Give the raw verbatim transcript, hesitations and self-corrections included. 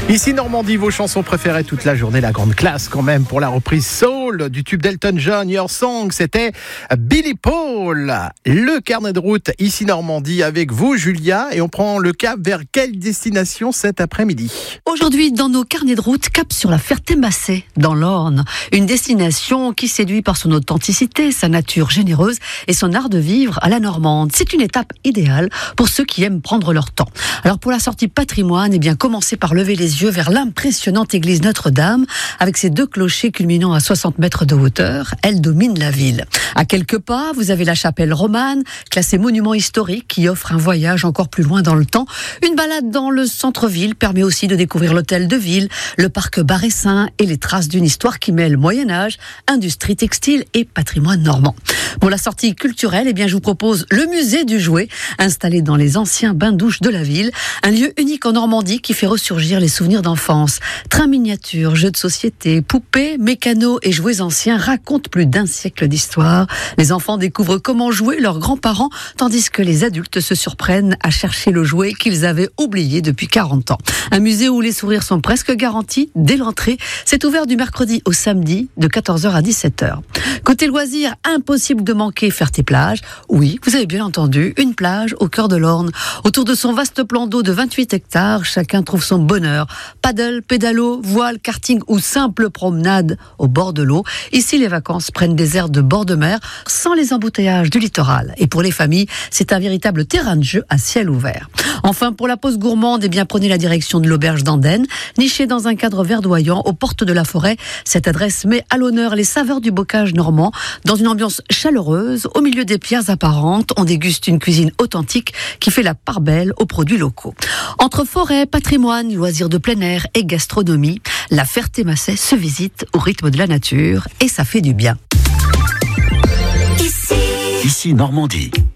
Ici Normandie, vos chansons préférées toute la journée, la grande classe quand même pour la reprise soul du tube d'Elton John, Your Song, c'était Billy Paul. Le carnet de route ici Normandie avec vous Julia, et on prend le cap vers quelle destination cet après-midi? Aujourd'hui dans nos carnets de route, cap sur la Ferté-Macé dans l'Orne, une destination qui séduit par son authenticité, sa nature généreuse et son art de vivre à la normande. C'est une étape idéale pour ceux qui aiment prendre leur temps. Alors pour la sortie patrimoine, eh bien commencez par lever les yeux vers l'impressionnante église Notre-Dame avec ses deux clochers culminant à soixante mètres de hauteur. Elle domine la ville. À quelques pas, vous avez la chapelle romane, classée monument historique, qui offre un voyage encore plus loin dans le temps. Une balade dans le centre-ville permet aussi de découvrir l'hôtel de ville, le parc Baressin et les traces d'une histoire qui mêle Moyen-Âge, industrie textile et patrimoine normand. Pour la sortie culturelle, eh bien, je vous propose le musée du jouet, installé dans les anciens bains-douches de la ville. Un lieu unique en Normandie qui fait ressurgir les souvenirs d'enfance. Trains miniatures, jeux de société, poupées, mécanos et jouets anciens racontent plus d'un siècle d'histoire. Les enfants découvrent comment jouer leurs grands-parents, tandis que les adultes se surprennent à chercher le jouet qu'ils avaient oublié depuis quarante ans. Un musée où les sourires sont presque garantis dès l'entrée. C'est ouvert du mercredi au samedi de quatorze heures à dix-sept heures. Côté loisirs, impossible de manquer Ferté-Plage. Oui, vous avez bien entendu, une plage au cœur de l'Orne. Autour de son vaste plan d'eau de vingt-huit hectares, chacun trouve son bonheur. Paddle, pédalo, voile, karting ou simple promenade au bord de l'eau. Ici, les vacances prennent des airs de bord de mer sans les embouteillages du littoral. Et pour les familles, c'est un véritable terrain de jeu à ciel ouvert. Enfin, pour la pause gourmande, eh bien, prenez la direction de l'auberge d'Andenne. Nichée dans un cadre verdoyant aux portes de la forêt, cette adresse met à l'honneur les saveurs du bocage normand. Dans une ambiance chaleureuse, au milieu des pierres apparentes, on déguste une cuisine authentique qui fait la part belle aux produits locaux. Entre forêt, patrimoine, loisirs de plein air et gastronomie, la Ferté-Macé se visite au rythme de la nature et ça fait du bien. Ici Normandie.